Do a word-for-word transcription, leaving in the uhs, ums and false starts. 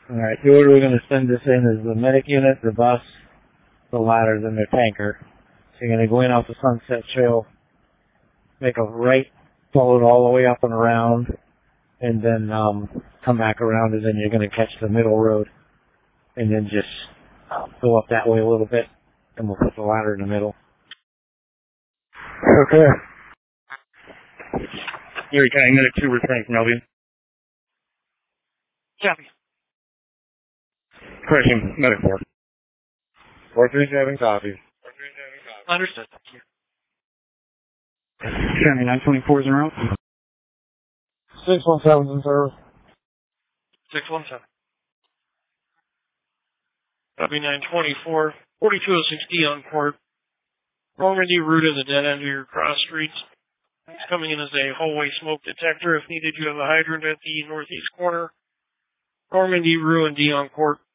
Alright, the order we're going to send this in is the medic unit, the bus, the ladder, then the tanker. So you're going to go in off the Sunset Trail, make a right, follow it all the way up and around, and then um, come back around, and then you're going to catch the middle road, and then just uh, go up that way a little bit, and we'll put the ladder in the middle. Okay. Erie County Medic two returning from Albion. Copy. Correction, Medic four. four three seven, copy. Understood. Thank you. County nine twenty-four is en route. six one seven's in service. six one seven. W nine twenty-four, forty-two oh six Dion Court. Normandy route of the dead end of your cross streets. It's coming in as a hallway smoke detector. If needed, you have a hydrant at the northeast corner. Normandy, Rue, and Dion Court.